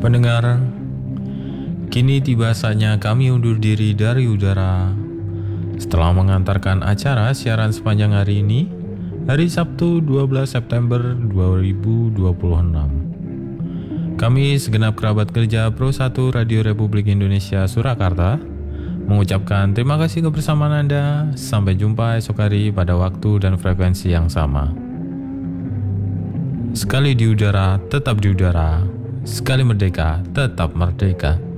Pendengar, kini tiba saatnya kami undur diri dari udara. Setelah mengantarkan acara siaran sepanjang hari ini, hari Sabtu 12 September 2026. Kami segenap kerabat kerja Pro 1 Radio Republik Indonesia Surakarta mengucapkan terima kasih kebersamaan Anda. Sampai jumpa esok hari pada waktu dan frekuensi yang sama. Sekali di udara, tetap di udara. Sekali merdeka, tetap merdeka.